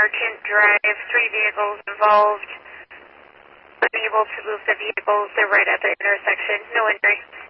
Merchant Drive, 3 vehicles involved. Unable to move the vehicles. They're right at the intersection. No injury.